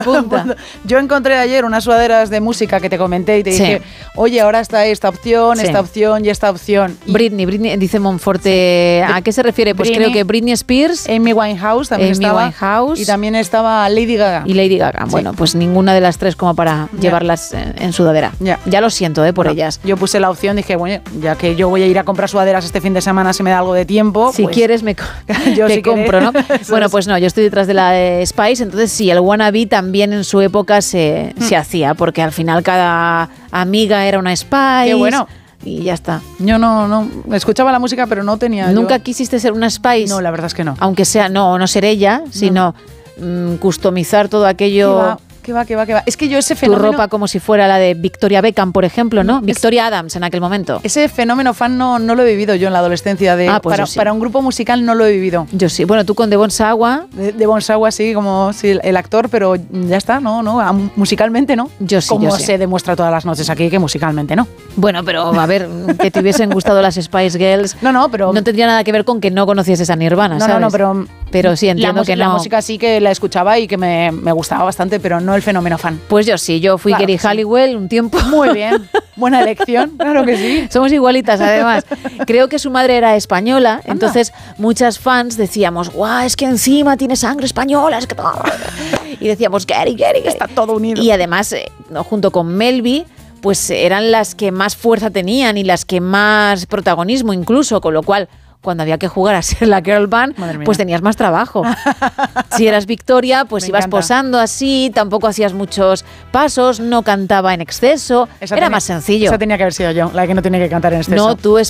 Punta. Yo encontré ayer unas sudaderas de música que te comenté y te dije, oye, ahora está esta opción, esta opción y esta opción. Y Britney, dice Monforte, ¿a qué se refiere? Pues Britney, creo que Britney Spears, Amy Winehouse también estaba. Y también estaba Lady Gaga. Y Lady Gaga. Bueno, pues ninguna de las tres como para llevarlas en sudadera. Ya lo siento por ellas. Yo puse la opción, dije, bueno, ya que yo voy a ir a comprar sudaderas este fin de semana, si me da algo de tiempo. Si pues, quieres, yo te compro, ¿no? Bueno, pues no, yo estoy detrás de la de Spice, entonces sí, el wannabe también en su época se hacía, porque al final cada amiga era una Spice. Qué bueno. Y ya está. Yo no escuchaba la música, pero no tenía. ¿Nunca quisiste ser una Spice? No, la verdad es que no. Aunque sea, no ser ella, sino customizar todo aquello. ¿Qué va? Es que yo ese fenómeno... Tu ropa como si fuera la de Victoria Beckham, por ejemplo, ¿no? Victoria Adams en aquel momento. Ese fenómeno fan no lo he vivido yo en la adolescencia. Para un grupo musical no lo he vivido. Yo sí. Bueno, tú con Devon Sawa. Devon Sawa sí, como sí, el actor, pero ya está, no, musicalmente no. Yo sí, como se demuestra todas las noches aquí que musicalmente no. Bueno, pero a ver, que te hubiesen gustado las Spice Girls. Pero... No tendría nada que ver con que no conocieses a Nirvana, ¿sabes? Pero sí, entiendo que no. La música sí que la escuchaba y que me gustaba bastante, pero no el fenómeno fan. Pues yo sí, yo fui Geri Halliwell un tiempo. Muy bien, buena elección, claro que sí. Somos igualitas, además. Creo que su madre era española, entonces muchas fans decíamos, guau, es que encima tiene sangre española, es que todo... Y decíamos, Geri. Está todo unido. Y además, junto con Melby, pues eran las que más fuerza tenían y las que más protagonismo incluso, con lo cual... Cuando había que jugar a ser la girl band, pues tenías más trabajo. Si eras Victoria, pues ibas posando así, tampoco hacías muchos pasos, no cantaba en exceso, era más sencillo. Esa tenía que haber sido yo, la que no tenía que cantar en exceso. No, tú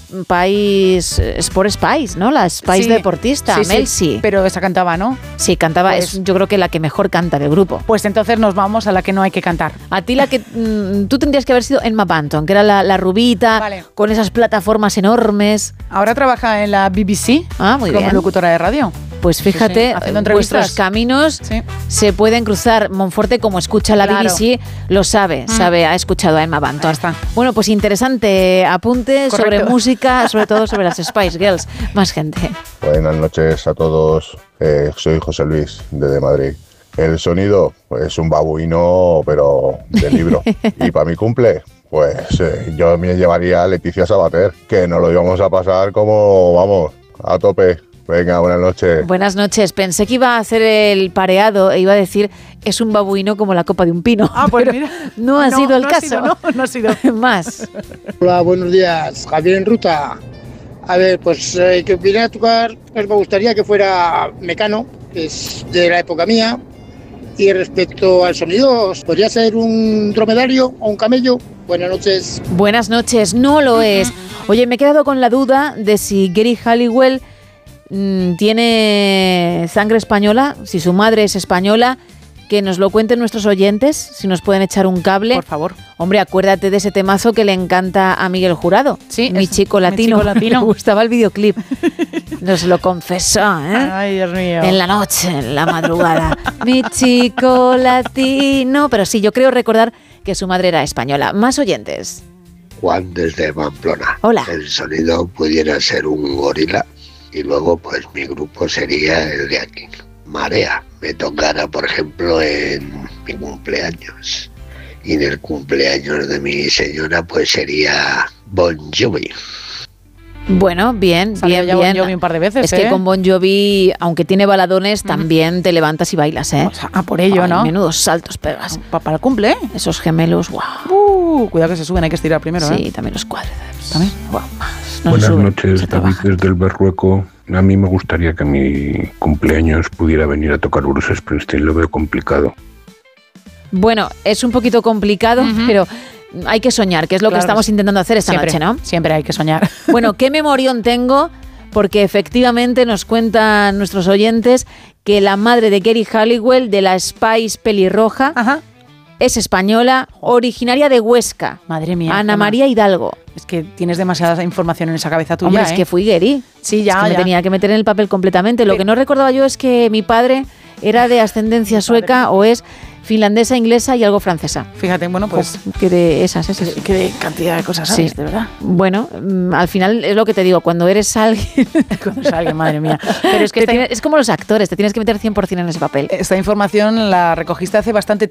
Sport Spice, ¿no? La Spice deportista, Mel sí. Pero esa cantaba, ¿no? Sí, cantaba, pues, yo creo que la que mejor canta del grupo. Pues entonces nos vamos a la que no hay que cantar. A ti la que tú tendrías que haber sido Emma Bunton, que era la rubita, con esas plataformas enormes. Ahora trabaja en la BBC como locutora de radio. Pues fíjate, vuestros caminos se pueden cruzar. Monforte, como escucha la BBC, lo sabe, ha escuchado a Emma Bunton. Bueno, pues interesante apunte sobre música, sobre todo sobre las Spice Girls. Más gente. Buenas noches a todos, soy José Luis, desde Madrid. El sonido es un babuino, pero de libro. Y para mi cumple, pues yo me llevaría a Leticia Sabater, que nos lo íbamos a pasar como, vamos, a tope. Venga, buenas noches. Buenas noches. Pensé que iba a hacer el pareado e iba a decir es un babuino como la copa de un pino. Pues mira. No ha sido el caso. No ha sido. Más. Hola, buenos días. Javier en ruta. A ver, pues que viniera a tocar, pues me gustaría que fuera Mecano, que es de la época mía. Y respecto al sonido, ¿podría ser un dromedario o un camello? Buenas noches. Buenas noches, no lo es. Oye, me he quedado con la duda de si Geri Halliwell tiene sangre española, si su madre es española. Que nos lo cuenten nuestros oyentes, si nos pueden echar un cable. Por favor. Hombre, acuérdate de ese temazo que le encanta a Miguel Jurado. Sí, Mi chico latino. Me gustaba el videoclip. Nos lo confesó, ¿eh? Ay, Dios mío. En la noche, en la madrugada. Mi chico latino. Pero sí, yo creo recordar que su madre era española. Más oyentes. Juan desde Pamplona. Hola. El sonido pudiera ser un gorila y luego pues mi grupo sería el de aquí. Marea. Me tocara, por ejemplo, en mi cumpleaños. Y en el cumpleaños de mi señora, pues sería Bon Jovi. Bueno, bien. Bon Jovi un par de veces, Es que con Bon Jovi, aunque tiene baladones, también te levantas y bailas, ¿eh? O sea, por ello, ¿no? Menudos saltos pegas. Para el cumple, Esos gemelos, guau. Cuidado que se suben, hay que estirar primero, Sí, también los cuádriceps. ¿También? Guau, más. No Buenas noches, David desde el Berrueco. A mí me gustaría que a mi cumpleaños pudiera venir a tocar Bruce Springsteen, lo veo complicado. Bueno, es un poquito complicado, pero hay que soñar, que es lo que estamos intentando hacer esta noche, ¿no? Siempre hay que soñar. Bueno, qué memorión tengo, porque efectivamente nos cuentan nuestros oyentes que la madre de Geri Halliwell, de la Spice pelirroja, es española, originaria de Huesca. Madre mía. Ana María Hidalgo. Es que tienes demasiada información en esa cabeza tuya. Hombre, es que fui Geri. Sí, ya, me tenía que meter en el papel completamente. Lo que no recordaba yo es que mi padre era de ascendencia sueca o es finlandesa, inglesa y algo francesa. Fíjate, bueno, pues... Que de esas. Que de cantidad de cosas sabes, de verdad. Bueno, al final es lo que te digo, cuando eres alguien... Cuando eres alguien, madre mía. Pero es que es como los actores, te tienes que meter 100% en ese papel. Esta información la recogiste hace bastante